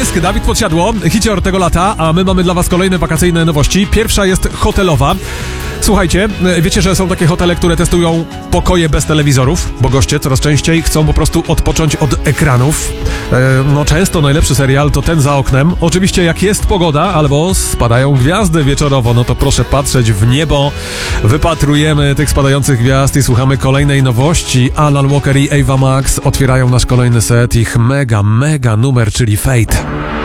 Tusk, Dawid Podsiadło, hicior tego lata, a my mamy dla was kolejne wakacyjne nowości. Pierwsza jest hotelowa. Słuchajcie, wiecie, że są takie hotele, które testują pokoje bez telewizorów, bo goście coraz częściej chcą po prostu odpocząć od ekranów. No często najlepszy serial to ten za oknem. Oczywiście jak jest pogoda albo spadają gwiazdy wieczorowo, no to proszę patrzeć w niebo. Wypatrujemy tych spadających gwiazd i słuchamy kolejnej nowości. Alan Walker i Ava Max otwierają nasz kolejny set, ich mega numer, czyli Fate.